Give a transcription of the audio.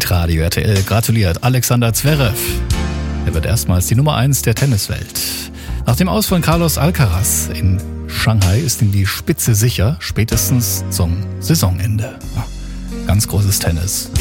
Hitradio RTL gratuliert Alexander Zverev. Er wird erstmals die Nummer 1 der Tenniswelt. Nach dem Aus von Carlos Alcaraz in Shanghai ist ihm die Spitze sicher, spätestens zum Saisonende. Ganz großes Tennis.